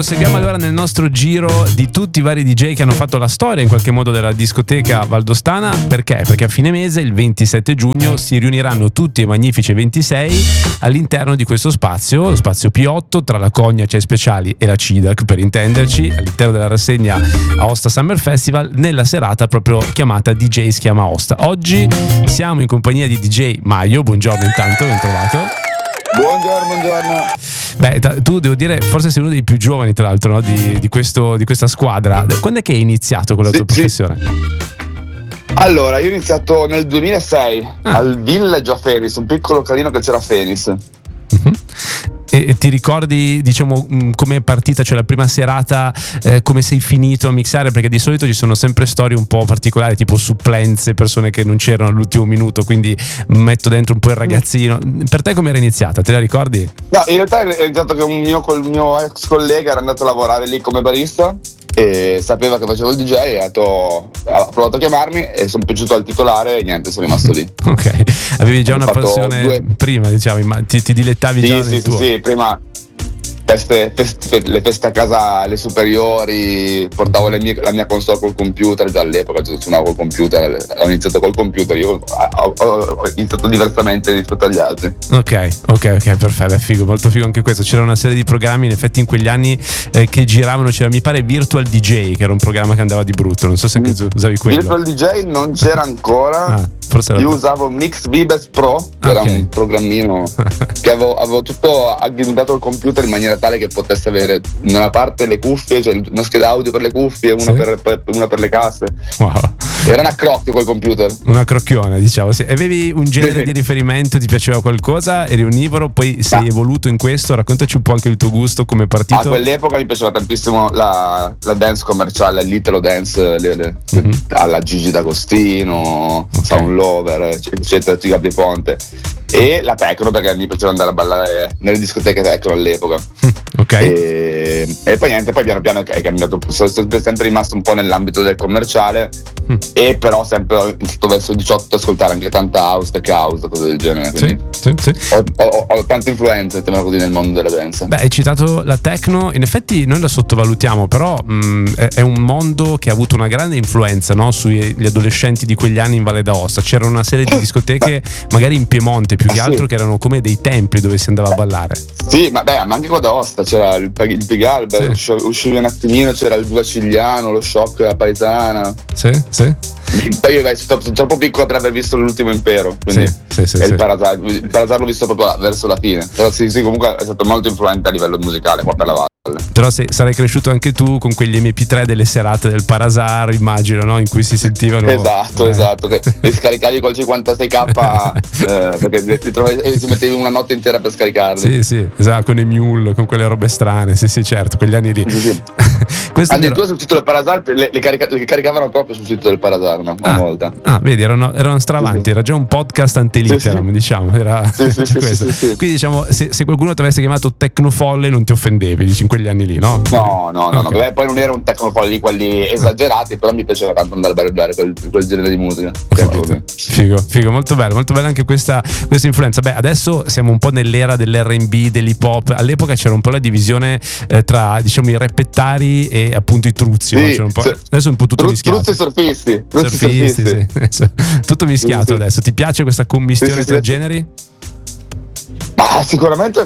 proseguiamo allora nel nostro giro di tutti i vari DJ che hanno fatto la storia in qualche modo della discoteca valdostana. Perché? Perché a fine mese, il 27 giugno, si riuniranno tutti i magnifici 26 all'interno di questo spazio, lo spazio P8, tra la Cognace Speciali e la CIDAC, per intenderci, all'interno della rassegna Aosta Summer Festival, nella serata proprio chiamata DJs Chiama Aosta. Oggi siamo in compagnia di DJ Maio. Buongiorno intanto, ben trovato. Buongiorno. Beh, tu devo dire, forse sei uno dei più giovani tra l'altro, no? di questa squadra. Quando è che hai iniziato con la tua professione? Allora, io ho iniziato nel 2006 al Village a Fenis, un piccolo localino che c'era a Fenis. Uh-huh. E ti ricordi, diciamo, come è partita, cioè la prima serata, come sei finito a mixare? Perché di solito ci sono sempre storie un po' particolari, tipo supplenze, persone che non c'erano all'ultimo minuto, quindi metto dentro un po' il ragazzino. Per te come era iniziata? Te la ricordi? No, in realtà è iniziato che col mio ex collega era andato a lavorare lì come barista e sapeva che facevo il DJ e ha provato a chiamarmi e sono piaciuto al titolare e niente, sono rimasto lì. Ok, avevi già una passione prima, diciamo, ti dilettavi già nel tuo? Sì, prima le feste a casa alle superiori, portavo la mia console col computer, già all'epoca suonavo col computer, ho iniziato col computer, io ho iniziato diversamente rispetto agli altri. Ok, perfetto, è figo, molto figo anche questo. C'era una serie di programmi in effetti in quegli anni che giravano, c'era mi pare Virtual DJ, che era un programma che andava di brutto, non so se anche tu usavi quello. Virtual DJ non c'era ancora. Io usavo Mix Vibes Pro, che era un programmino che avevo tutto aggregato al computer in maniera tale che potesse avere da una parte le cuffie, cioè una scheda audio per le cuffie, una per le casse. Wow. Era una crocchio quel computer. Una crocchiona, diciamo. Sì. Avevi un genere di riferimento, ti piaceva qualcosa? Eri onnivoro, poi sei evoluto in questo. Raccontaci un po' anche il tuo gusto, come è partito. A quell'epoca mi piaceva tantissimo la dance commerciale, l'Italo Dance, alla Gigi D'Agostino, Sound Lover, eccetera, Gabri Ponte. E la techno, perché mi piaceva andare a ballare nelle discoteche techno all'epoca. Ok. E poi niente, poi piano piano è cambiato, sono sempre rimasto un po' nell'ambito del commerciale, e però sempre verso il 18 ascoltare anche tanta house, tech house, cose del genere. Sì. Ho tante influenze, così, nel mondo della dance. Beh, hai citato la techno, in effetti noi la sottovalutiamo, però è un mondo che ha avuto una grande influenza, no? Sugli adolescenti di quegli anni in Valle d'Aosta. C'era una serie di discoteche magari in Piemonte più che altro, che erano come dei templi dove si andava a ballare. Sì, ma anche qua d'Aosta c'era il Big Albert, uscivi un attimino, c'era il Vacigliano, lo Shock, la Paesana. Sì. Poi io sono troppo piccolo per aver visto l'ultimo impero, quindi il Parazar l'ho visto proprio verso la fine. Però sì, comunque è stato molto influente a livello musicale qua per la valle. Però sarai cresciuto anche tu con quegli MP3 delle serate del Parazar, immagino, no? In cui si sentivano. Esatto, che li scaricavi col 56k perché si mettevi una notte intera per scaricarli. Sì, esatto, con i mule, con quelle robe strane. Sì, certo, quegli anni lì. Sì. Addirittura sul sito del Parazar le caricavano proprio sul sito del Parazar una volta. Vedi, erano stravanti, era già un podcast antelitteram, diciamo. Era questo. Quindi diciamo, se qualcuno ti avesse chiamato tecnofolle non ti offendevi, dici, in quegli anni lì, no? No. Beh, poi non era un tecnofolle di quelli esagerati, però mi piaceva tanto andare a ballare quel genere di musica. Figo, molto bello anche questa influenza. Beh, adesso siamo un po' nell'era dell'R&B, dell'hip hop. All'epoca c'era un po' la divisione tra, diciamo, i reppettari e appunto i truzzi, no? C'era un po', adesso è un po' tutto mischiato. Truzzi surfisti. Sì. Tutto mischiato adesso. Ti piace questa commistione tra generi? Ma sicuramente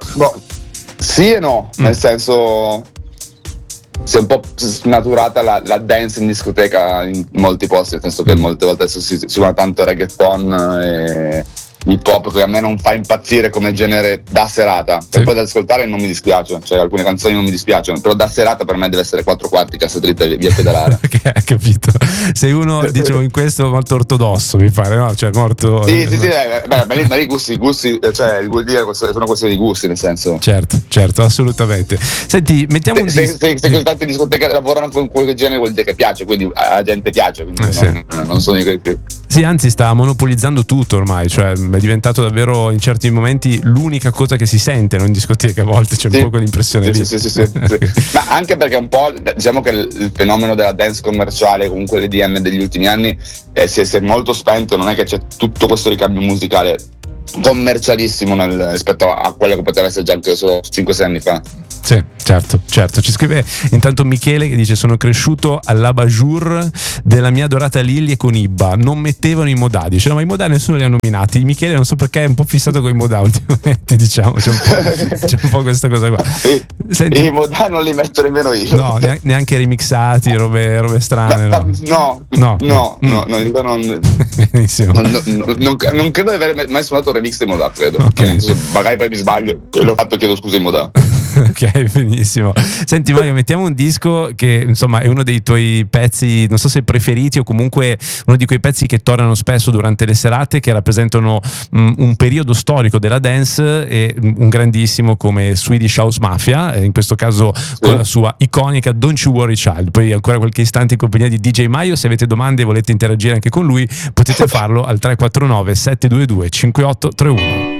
sì e no, nel senso si è un po' snaturata la dance in discoteca in molti posti, nel senso che molte volte adesso si suona tanto reggaeton e hip hop, che a me non fa impazzire come genere da serata. E poi da ascoltare non mi dispiace, cioè alcune canzoni non mi dispiacciono, però da serata per me deve essere 4 quarti, cassa dritta e via pedalare. Ok, capito. Sei uno, diciamo, in questo molto ortodosso, mi pare, no? Cioè molto. Sì, ma lì gusti, cioè vuol dire sono questioni di gusti, nel senso. Certo, assolutamente. Senti, mettiamo un se tante discoteche lavorano con quel genere vuol dire che piace, quindi a gente piace, quindi non sono io che. Sì, anzi sta monopolizzando tutto ormai, cioè è diventato davvero in certi momenti l'unica cosa che si sente, no? In discoteca a volte c'è un po' quell'impressione lì. Sì. Ma anche perché un po', diciamo che il fenomeno della dance commerciale, comunque l'EDM degli ultimi anni si è molto spento, non è che c'è tutto questo ricambio musicale commercialissimo rispetto a quello che poteva essere già anche solo 5-6 anni fa. Sì, certo. Ci scrive intanto Michele che dice: sono cresciuto all'abajour della mia adorata Lily con Ibba, non mettevano i Modà. Dice: no, ma i Modà nessuno li ha nominati. Michele non so perché è un po' fissato con i Modà ultimamente, diciamo, c'è un po' questa cosa qua. Senti, i Modà non li metto nemmeno io. No, neanche remixati, robe strane. No. Benissimo. Non credo di aver mai suonato un remix dei Modà, credo. Okay. Magari poi mi sbaglio e l'ho fatto, chiedo scusa ai Modà. Ok, benissimo. Senti Mario, mettiamo un disco che insomma è uno dei tuoi pezzi, non so se preferiti o comunque uno di quei pezzi che tornano spesso durante le serate, che rappresentano un periodo storico della dance, e un grandissimo come Swedish House Mafia, in questo caso con la sua iconica Don't You Worry Child. Poi ancora qualche istante in compagnia di DJ Maio. Se avete domande e volete interagire anche con lui potete farlo al 349 722 5831.